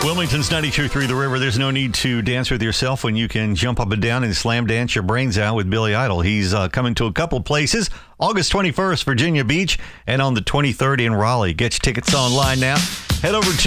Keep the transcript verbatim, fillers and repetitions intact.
Wilmington's ninety-two point three The River. There's no need to dance with yourself when you can jump up and down and slam dance your brains out with Billy Idol. He's uh, coming to a couple places. August twenty-first, Virginia Beach, and on the twenty-third in Raleigh. Get your tickets online now. Head over to